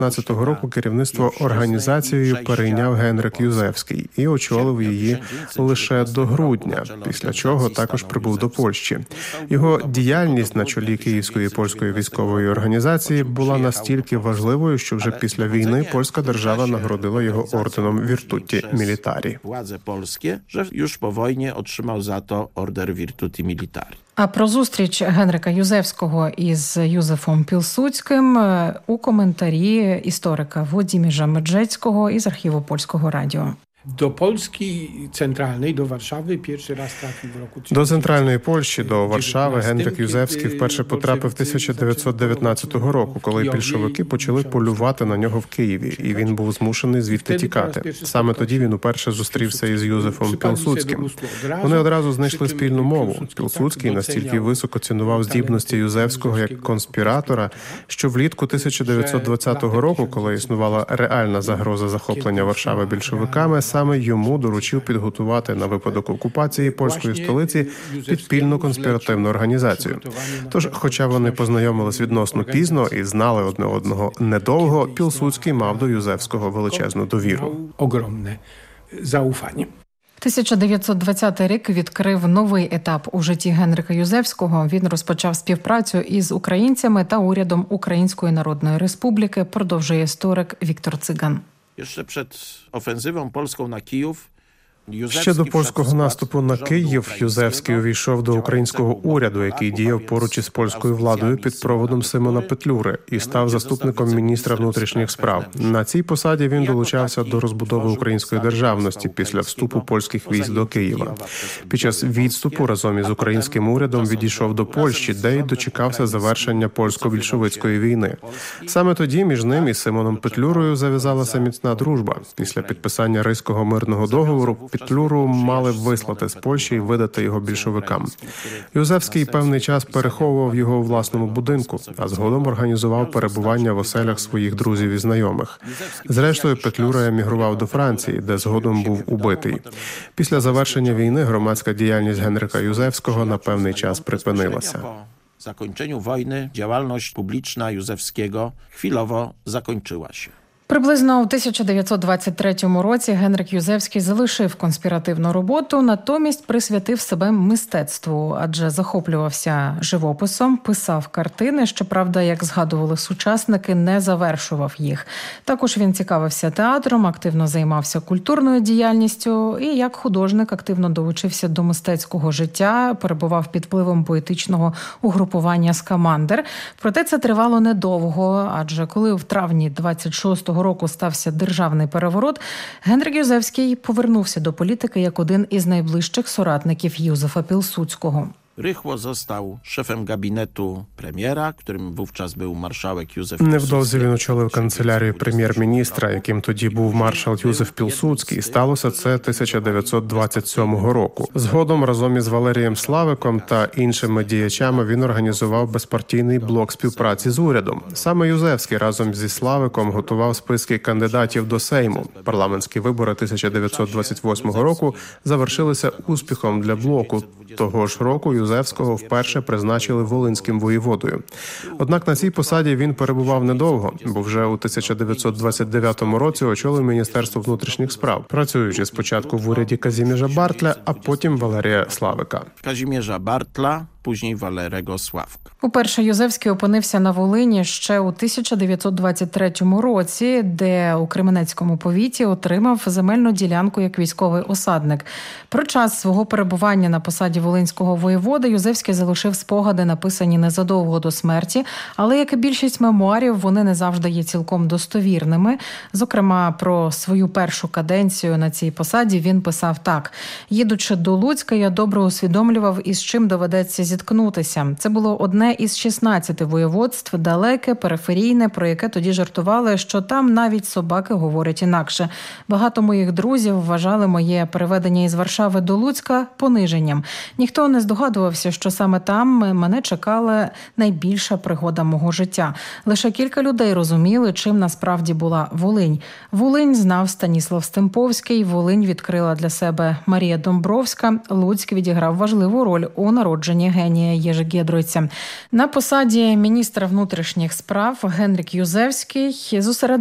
2015 року керівництво організацією перейняв Генрик Юзевський і очолив її лише до грудня, після чого також прибув до Польщі. Його діяльність на чолі Київської польської військової організації була настільки важливою, що вже після війни польська держава нагородила його орденом Віртуті Мілітарі. Władze polskie, że już po wojnie otrzymał za to order Virtuti Militari. А про зустріч Генрика Юзевського із Юзефом Пілсудським у коментарі історика Владимира Меджецького із архіву Польського радіо. До Польщі центральної, до Варшави, перший раз трапив в року. До центральної Польщі, до Варшави, Генрик Юзевський вперше потрапив 1919 року, коли більшовики почали полювати на нього в Києві, і він був змушений звідти тікати. Саме тоді він уперше зустрівся із Юзефом Пілсудським. Вони одразу знайшли спільну мову. Пілсудський настільки високо цінував здібності Юзевського як конспіратора, що влітку 1920 року, коли існувала реальна загроза захоплення Варшави більшовиками, саме йому доручив підготувати на випадок окупації польської столиці підпільну конспіративну організацію. Тож, хоча вони познайомились відносно пізно і знали одне одного недовго, Пілсудський мав до Юзевського величезну довіру. Огромне зауфання. 1920 рік відкрив новий етап у житті Генрика Юзевського. Він розпочав співпрацю із українцями та урядом Української Народної Республіки, продовжує історик Віктор Циган. Jeszcze przed ofensywą polską na Kijów Ще до польського наступу на Київ Юзевський увійшов до українського уряду, який діяв поруч із польською владою під проводом Симона Петлюри, і став заступником міністра внутрішніх справ. На цій посаді він долучався до розбудови української державності після вступу польських військ до Києва. Під час відступу разом із українським урядом відійшов до Польщі, де й дочекався завершення польсько-більшовицької війни. Саме тоді між ним і Симоном Петлюрою зав'язалася міцна дружба. Після підписання Ризького мирного договору Петлюру мали вислати з Польщі і видати його більшовикам. Юзевський певний час переховував його у власному будинку, а згодом організував перебування в оселях своїх друзів і знайомих. Зрештою, Петлюра емігрував до Франції, де згодом був убитий. Після завершення війни громадська діяльність Генрика Юзевського на певний час припинилася. Po zakończeniu wojny działalność publiczna Józefskiego chwilowo zakończyła się. Приблизно у 1923 році Генрик Юзевський залишив конспіративну роботу, натомість присвятив себе мистецтву, адже захоплювався живописом, писав картини, щоправда, як згадували сучасники, не завершував їх. Також він цікавився театром, активно займався культурною діяльністю і як художник активно долучився до мистецького життя, перебував під впливом поетичного угрупування «Скамандер». Проте це тривало недовго, адже коли в травні 26-го року стався державний переворот, Генрик Юзевський повернувся до політики як один із найближчих соратників Юзефа Пілсудського. Rychło został szefem gabinetu premiera, którym wówczas był marszałek Józef Невдовзі він очолив канцелярію прем'єр-міністра, яким тоді був маршал Юзеф Пілсудський. Сталося це 1927 року. Згодом разом із Валерієм Славиком та іншими діячами він організував безпартійний блок співпраці з урядом. Саме Юзевський разом зі Славиком готував списки кандидатів до Сейму. Парламентські вибори 1928 року завершилися успіхом для блоку. Того ж року Юзевського вперше призначили волинським воєводою. Однак на цій посаді він перебував недовго, бо вже у 1929 році очолив Міністерство внутрішніх справ, працюючи спочатку в уряді Казіміжа Бартля, а потім Валерія Славика. Казіміжа Бартла, później Walerego Sławka. Уперше Юзевський опинився на Волині ще у 1923 році, де у Кременецькому повіті отримав земельну ділянку як військовий осадник. Про час свого перебування на посаді волинського воєвода Юзевський залишив спогади, написані незадовго до смерті, але, як і більшість мемуарів, вони не завжди є цілком достовірними. Зокрема, про свою першу каденцію на цій посаді він писав так: «Їдучи до Луцька, я добре усвідомлював, із чим доведеться зіткнутися. Це було одне із 16 воєводств, далеке, периферійне, про яке тоді жартували, що там навіть собаки говорять інакше. Багато моїх друзів вважали моє переведення із Варшави до Луцька пониженням. Ніхто не здогадувався, що саме там мене чекала найбільша пригода мого життя. Лише кілька людей розуміли, чим насправді була Волинь. Волинь знав Станіслав Стемповський, Волинь відкрила для себе Марія Домбровська, Луцьк відіграв важливу роль у народженні Євгенія Єжегєдройця. На посаді міністра внутрішніх справ Генрік Юзевський зосередив